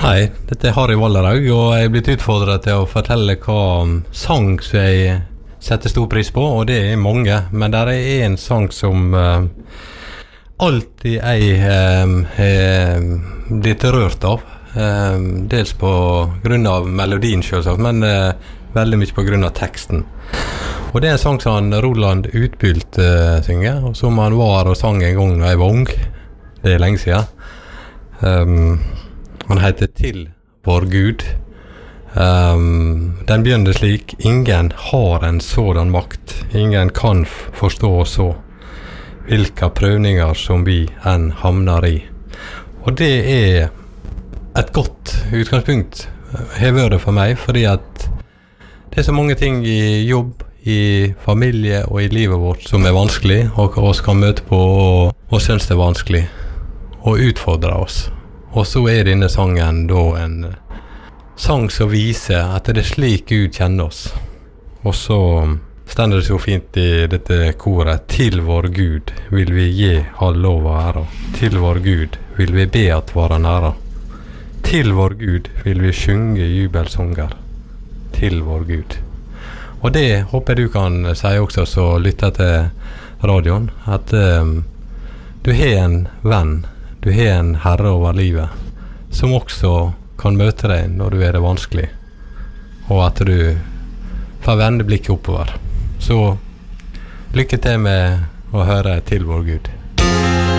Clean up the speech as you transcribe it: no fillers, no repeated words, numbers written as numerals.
Hei, dette Harry Wallerhaug, og jeg er blitt utfordret til å fortelle hva sang som jeg setter stor pris på, og det er mange, men der er en sang som alltid jeg har blitt rørt av, dels på grunn av melodien selvsagt, men veldig mye på grunn av teksten. Og det er en sang som Roland Utbylt synger, og som han var og sang en gang da jeg var ung. Det er lenge siden. Han heter Til vår Gud. Den begynner slik: ingen har en sådan makt, ingen kan forstå så, hvilke prøvninger som vi enn hamner i. Og det er et godt utgangspunkt, har vært det for meg, fordi at det er så mange ting i jobb, i familie og i livet vårt som er vanskelig, og oss kan møte på og synes det er vanskelig, og utfordre oss. Og så er denne sangen da en sang som viser at det er slik Gud kjenner oss. Og så stender det så fint i dette koret: til vår Gud vil vi gi all lov og ære. Til vår Gud vil vi be at vare nære. Til vår Gud vil vi synge jubelsanger. Til vår Gud. Og det håper du kan si også, så lytter til radioen, at du har en venn, du har en herre over livet, som også kan møte deg når du er det vanskelig, og at du får vende blikket oppover. Så lykke til med å høre Til vår Gud.